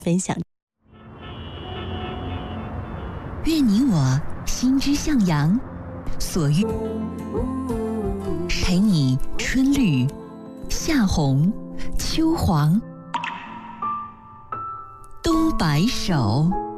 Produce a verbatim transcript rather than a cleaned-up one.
分享。 愿你我心之向阳，所欲陪你春绿夏红秋黄冬白首。